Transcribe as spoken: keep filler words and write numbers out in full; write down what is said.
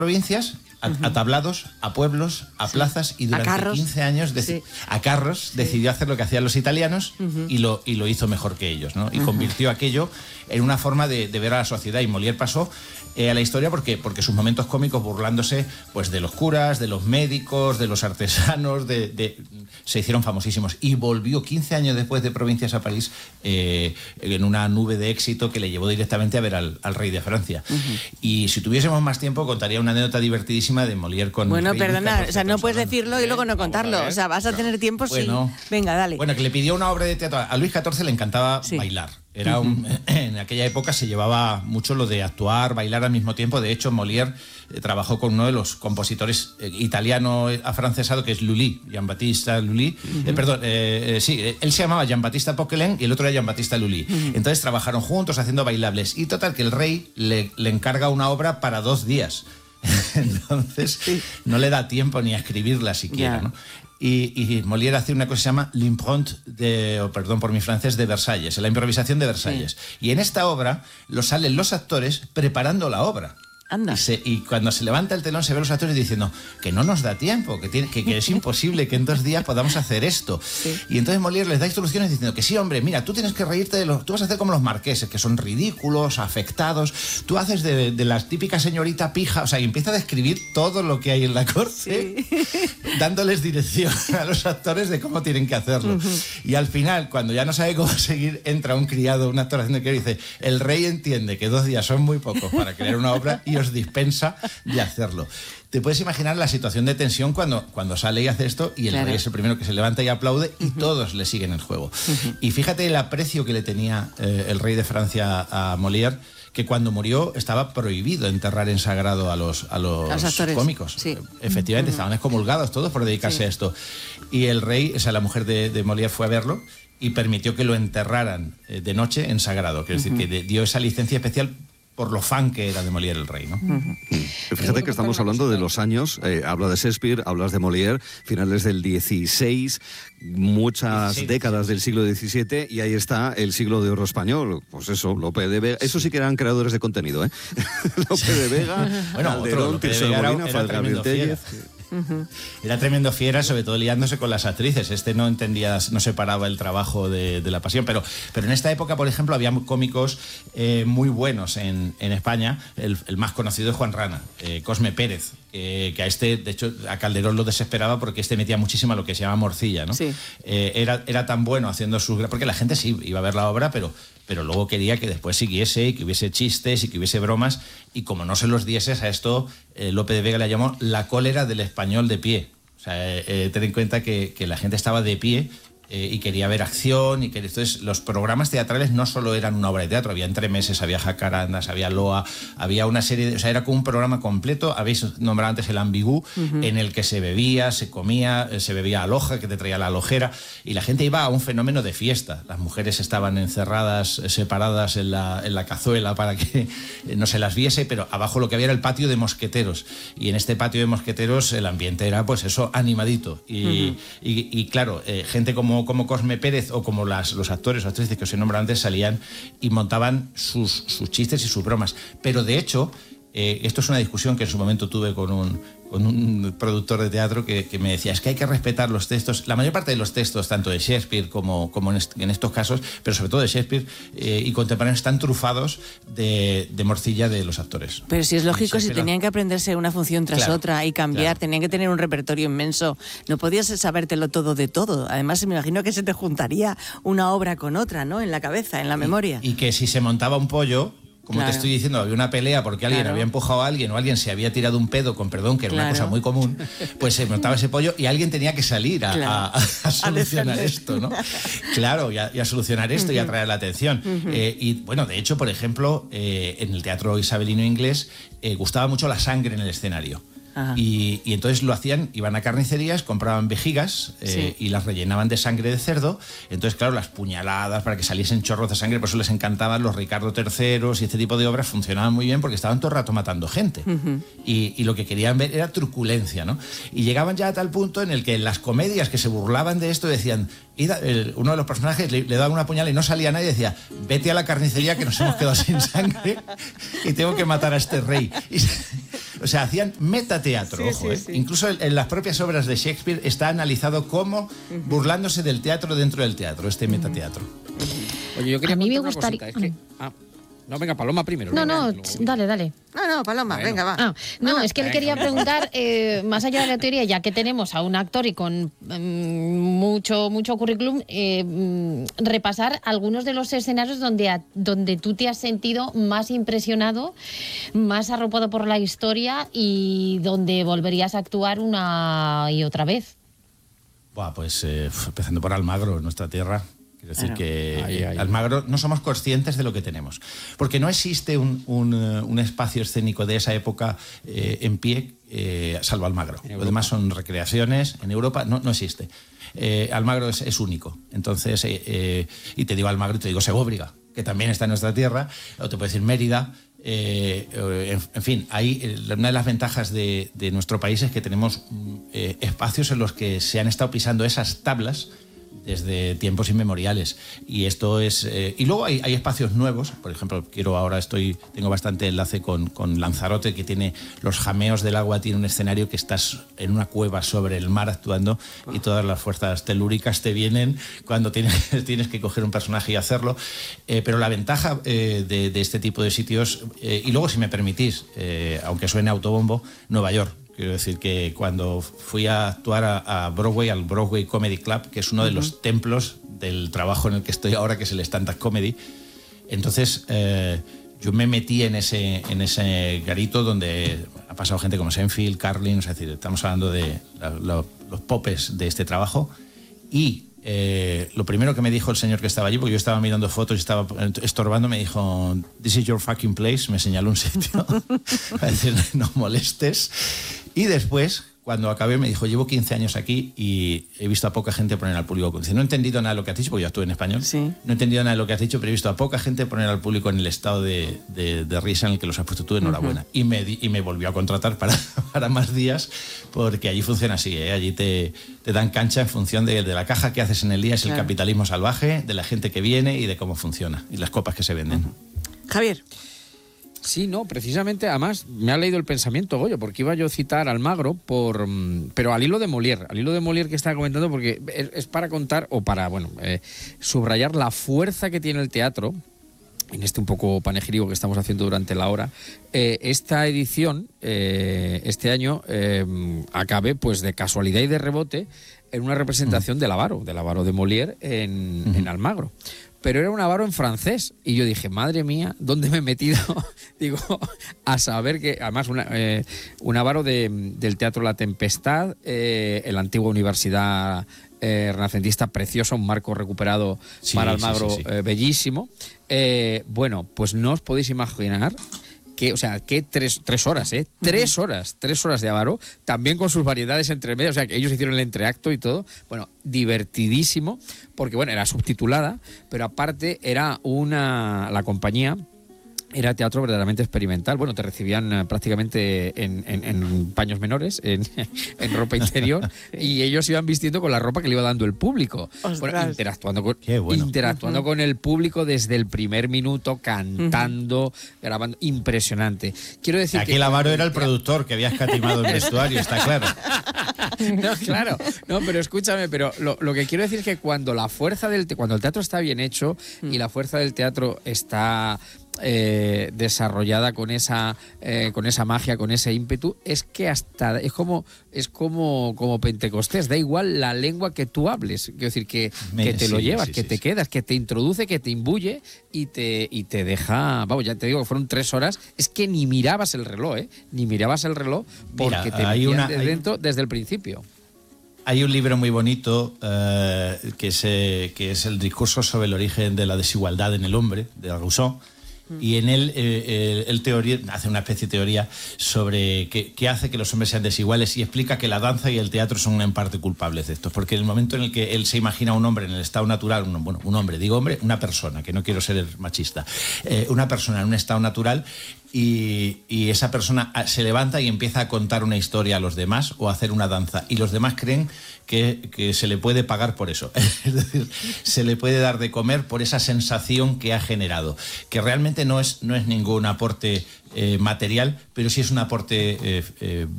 provincias, a, uh-huh. a tablados, a pueblos, a sí. plazas, y durante quince años de, sí. a carros sí. decidió hacer lo que hacían los italianos uh-huh. y, lo, y lo hizo mejor que ellos, ¿no? Y uh-huh. convirtió aquello en una forma de, de ver a la sociedad. Y Molière pasó eh, a la historia porque, porque sus momentos cómicos, burlándose pues de los curas, de los médicos, de los artesanos, de, de, se hicieron famosísimos. Y volvió quince años después de Provincias a París eh, en una nube de éxito que le llevó directamente a ver al, al rey de Francia. Uh-huh. Y si tuviésemos más tiempo, contaría una anécdota divertidísima de Molière con... Bueno, perdona, o sea, no puedes decirlo y luego no contarlo. O sea, vas a tener tiempo, bueno, sí. Venga, dale. Bueno, que le pidió una obra de teatro. A Luis catorce le encantaba sí. bailar. Era un, en aquella época se llevaba mucho lo de actuar, bailar al mismo tiempo. De hecho, Molière eh, trabajó con uno de los compositores eh, italiano afrancesado, que es Lully, Giambattista Lully. Uh-huh. Eh, perdón, eh, eh, sí, él se llamaba Giambattista Poquelin y el otro era Giambattista Lully. Uh-huh. Entonces trabajaron juntos haciendo bailables. Y total, que el rey le, le encarga una obra para dos días. Entonces sí. no le da tiempo ni a escribirla siquiera, yeah. ¿no? Y, y Molière hace una cosa que se llama l'impronte de, oh, perdón por mi francés, de Versalles, la improvisación de Versalles. Sí. Y en esta obra lo salen los actores preparando la obra. Anda. Y, se, y cuando se levanta el telón se ven los actores diciendo que no nos da tiempo, que, tiene, que, que es imposible que en dos días podamos hacer esto. Sí. Y entonces Molière les da instrucciones diciendo que sí, hombre, mira, tú tienes que reírte de los... Tú vas a hacer como los marqueses, que son ridículos, afectados. Tú haces de, de la típica señorita pija. O sea, y empieza a describir todo lo que hay en la corte, sí. dándoles dirección a los actores de cómo tienen que hacerlo. Uh-huh. Y al final, cuando ya no sabe cómo seguir, entra un criado, un actor haciendo que dice, el rey entiende que dos días son muy pocos para crear una obra y os dispensa de hacerlo. Te puedes imaginar la situación de tensión cuando, cuando sale y hace esto y el claro. rey es el primero que se levanta y aplaude y uh-huh. todos le siguen el juego. Uh-huh. Y fíjate el aprecio que le tenía eh, el rey de Francia a Molière, que cuando murió estaba prohibido enterrar en sagrado a los, a los, a los cómicos. Sí. Efectivamente, uh-huh. estaban excomulgados todos por dedicarse sí. a esto. Y el rey, o sea, la mujer de, de Molière fue a verlo y permitió que lo enterraran eh, de noche en sagrado. Quiero uh-huh. decir, que dio esa licencia especial por lo fan que era de Molière el rey, ¿no? Uh-huh. Fíjate que estamos hablando de los años, eh, habla de Shakespeare, hablas de Molière, finales del dieciséis, muchas dieciséis, décadas del siglo diecisiete, y ahí está el siglo de oro español. Pues eso, Lope de Vega, eso sí que eran creadores de contenido, ¿eh? Lope de Vega, bueno, Calderón, Tirso de Molina, Gabriel Tellez. Uh-huh. Era tremendo fiera, sobre todo liándose con las actrices. Este no entendía, no separaba el trabajo de, de la pasión. Pero, pero en esta época, por ejemplo, había cómicos eh, muy buenos en, en España. El, el más conocido es Juan Rana, eh, Cosme Pérez, eh, que a este, de hecho, a Calderón lo desesperaba porque este metía muchísimo a lo que se llama morcilla, ¿no? Sí. Eh, era, era tan bueno haciendo sus... Porque la gente sí iba a ver la obra, pero... pero luego quería que después siguiese y que hubiese chistes y que hubiese bromas, y como no se los dieses a esto, eh, Lope de Vega le llamó la cólera del español de pie. O sea, eh, eh, ten en cuenta que, que la gente estaba de pie eh, y quería ver acción, y que entonces los programas teatrales no solo eran una obra de teatro, había entremeses, había jacarandas, había loa, había una serie de... O sea, era como un programa completo. Habéis nombrado antes el ambigú, uh-huh. en el que se bebía, se comía, se bebía aloja, que te traía la alojera, y la gente iba a un fenómeno de fiesta. Las mujeres estaban encerradas, separadas en la, en la cazuela para que no se las viese, pero abajo lo que había era el patio de mosqueteros, y en este patio de mosqueteros el ambiente era, pues eso, animadito. Y, uh-huh. y, y claro, eh, gente como como Cosme Pérez o como las, los actores o actrices que os he nombrado antes salían y montaban sus, sus chistes y sus bromas. Pero de hecho, eh, esto es una discusión que en su momento tuve con un, con un productor de teatro que, que me decía, es que hay que respetar los textos, la mayor parte de los textos, tanto de Shakespeare como, como en, est- en estos casos, pero sobre todo de Shakespeare eh, y contemporáneos, están trufados de, de morcilla de los actores. Pero si es lógico, si tenían que aprenderse una función tras claro, otra y cambiar, claro. tenían que tener un repertorio inmenso, no podías sabértelo todo de todo. Además, me imagino que se te juntaría una obra con otra, ¿no? En la cabeza, en la memoria. Y, y que si se montaba un pollo... Como claro. te estoy diciendo, había una pelea porque alguien claro. había empujado a alguien o alguien se había tirado un pedo, con perdón, que era claro. una cosa muy común, pues se montaba ese pollo y alguien tenía que salir a, claro. a, a, a solucionar a esto, ¿no? Claro, y a, y a solucionar esto uh-huh. y a traer la atención. Uh-huh. Eh, y bueno, de hecho, por ejemplo, eh, en el teatro isabelino inglés eh, gustaba mucho la sangre en el escenario. Y, y entonces lo hacían, iban a carnicerías, compraban vejigas eh, sí. y las rellenaban de sangre de cerdo. Entonces, claro, las puñaladas para que saliesen chorros de sangre, por eso les encantaban los Ricardo terceros y este tipo de obras, funcionaban muy bien porque estaban todo el rato matando gente. Uh-huh. y, y lo que querían ver era truculencia, ¿no? Y llegaban ya a tal punto en el que en las comedias que se burlaban de esto decían, el, uno de los personajes le, le daba una puñalada y no salía nadie y decía, vete a la carnicería que nos hemos quedado sin sangre y tengo que matar a este rey. Y, O sea, hacían metateatro, sí, ojo, sí, ¿eh? sí. Incluso en las propias obras de Shakespeare está analizado como uh-huh. burlándose del teatro dentro del teatro, este uh-huh. metateatro. Oye, yo quería a mí me contar gustaría... una cosita, es que... Ah, no, venga, Paloma primero. No, no, luego... dale, dale. No, no, Paloma, bueno. venga, va. Ah, no, no, es que venga, le quería venga. preguntar, eh, más allá de la teoría, ya que tenemos a un actor y con um, mucho mucho currículum, eh, um, repasar algunos de los escenarios donde, a, donde tú te has sentido más impresionado, más arropado por la historia y donde volverías a actuar una y otra vez. Buah, pues eh, empezando por Almagro, nuestra tierra. Quiero decir claro. que ay, ay. Almagro no somos conscientes de lo que tenemos. Porque no existe un, un, un espacio escénico de esa época eh, en pie, eh, salvo Almagro. Lo demás son recreaciones. En Europa no, no existe. Eh, Almagro es, es único. Entonces, eh, eh, y te digo Almagro y te digo Segóbriga, que también está en nuestra tierra. O te puedo decir Mérida. Eh, en, en fin, hay, una de las ventajas de, de nuestro país es que tenemos eh, espacios en los que se han estado pisando esas tablas desde tiempos inmemoriales, y esto es eh, y luego hay, hay espacios nuevos. Por ejemplo, quiero ahora estoy tengo bastante enlace con, con Lanzarote, que tiene los jameos del agua, tiene un escenario que estás en una cueva sobre el mar actuando y todas las fuerzas telúricas te vienen cuando tienes, tienes que coger un personaje y hacerlo, eh, pero la ventaja eh, de, de este tipo de sitios, eh, y luego, si me permitís, eh, aunque suene autobombo, Nueva York. Quiero decir que cuando fui a actuar a, a Broadway, al Broadway Comedy Club, que es uno de los uh-huh. templos del trabajo en el que estoy ahora, que es el stand-up comedy, entonces eh, yo me metí en ese, en ese garito donde ha pasado gente como Seinfeld, Carlin, es decir, estamos hablando de la, la, los popes de este trabajo, y Eh, lo primero que me dijo el señor que estaba allí, porque yo estaba mirando fotos y estaba estorbando, me dijo: "This is your fucking place", me señaló un sitio para decir no molestes. Y después, cuando acabé, me dijo: "Llevo quince años aquí y he visto a poca gente poner al público". Dice: "No he entendido nada de lo que has dicho", porque yo actúo en español. Sí. "No he entendido nada de lo que has dicho, pero he visto a poca gente poner al público en el estado de, de, de risa en el que los has puesto tú. Enhorabuena". Uh-huh. Y, me, y me volvió a contratar para, para más días, porque allí funciona así, ¿eh? Allí te, te dan cancha en función de, de la caja que haces en el día. Es claro. El capitalismo salvaje, de la gente que viene y de cómo funciona, y las copas que se venden. Uh-huh. Javier. Sí, no, precisamente, además me ha leído el pensamiento, Goyo, porque iba yo a citar a Almagro, por, pero al hilo de Molière, al hilo de Molière que estaba comentando, porque es, es para contar, o para, bueno, eh, subrayar la fuerza que tiene el teatro, en este un poco panegírico que estamos haciendo durante la hora. Eh, esta edición, eh, este año, eh, acabe, pues de casualidad y de rebote, en una representación uh-huh. del Avaro, del Avaro de Molière en, uh-huh. en Almagro. Pero era un avaro en francés. Y yo dije, madre mía, ¿dónde me he metido? Digo, a saber que, además, una, eh, un avaro de, del Teatro La Tempestad, eh, en la antigua universidad eh, renacentista, preciosa, un marco recuperado sí, para Almagro, sí, sí, sí. Eh, bellísimo. Eh, bueno, pues no os podéis imaginar que, o sea, que tres, tres horas, ¿eh? Tres horas, tres horas de avaro, también con sus variedades entre medio, o sea, que ellos hicieron el entreacto y todo. Bueno, divertidísimo, porque, bueno, era subtitulada, pero aparte era una, la compañía era teatro verdaderamente experimental. Bueno, te recibían uh, prácticamente en, en, en paños menores, en, en ropa interior, y ellos iban vistiendo con la ropa que le iba dando el público. Bueno, interactuando con, bueno. interactuando uh-huh. con el público desde el primer minuto, cantando, uh-huh. grabando. Impresionante. Quiero decir Aquí que el Avaro era el productor que había escatimado el vestuario, está claro. No, claro. No, pero escúchame, pero lo, lo que quiero decir es que cuando la fuerza del te- cuando el teatro está bien hecho uh-huh. y la fuerza del teatro está Eh, desarrollada con esa eh, con esa magia, con ese ímpetu, es que hasta es como es como como Pentecostés, da igual la lengua que tú hables, quiero decir que, que te sí, lo llevas, sí, que sí, te sí. quedas, que te introduce, que te imbuye y te y te deja, vamos, ya te digo que fueron tres horas, es que ni mirabas el reloj, ¿eh? Ni mirabas el reloj porque Mira, te metían una, de dentro hay... desde el principio. Hay un libro muy bonito eh, que, es, eh, que es el discurso sobre el origen de la desigualdad en el hombre, de Rousseau. Y en él, eh, él teoría, hace una especie de teoría sobre qué, qué hace que los hombres sean desiguales, y explica que la danza y el teatro son en parte culpables de esto. Porque en el momento en el que él se imagina a un hombre en el estado natural, un, bueno, un hombre, digo hombre, una persona, que no quiero ser machista, eh, una persona en un estado natural, y, y esa persona se levanta y empieza a contar una historia a los demás o a hacer una danza, y los demás creen que, que se le puede pagar por eso. Es decir, se le puede dar de comer por esa sensación que ha generado, que realmente no es, no es ningún aporte eh, material, pero sí es un aporte eh, eh,